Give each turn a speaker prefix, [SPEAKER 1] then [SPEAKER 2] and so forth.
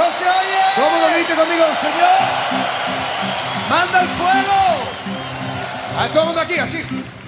[SPEAKER 1] se oye!
[SPEAKER 2] ¿Cómo lo grite conmigo, señor?
[SPEAKER 1] ¡Manda el fuego!
[SPEAKER 2] A todo el mundo aquí, así.